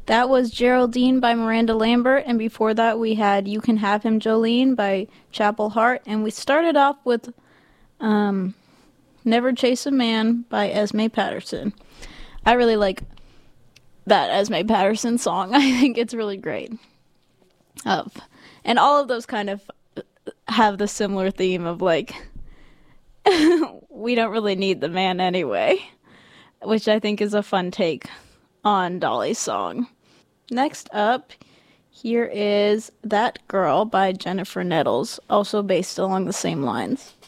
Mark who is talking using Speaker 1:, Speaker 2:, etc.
Speaker 1: That was Geraldine by Miranda Lambert, and before that we had You Can Have Him Jolene by Chapel Hart, and we started off with Never Chase a Man by Esme Patterson. I really like that Esme Patterson song. I think it's really great. And all of those kind of have the similar theme of like, we don't really need the man anyway, which I think is a fun take on Dolly's song. Next up, here is That Girl by Jennifer Nettles, also based along the same lines.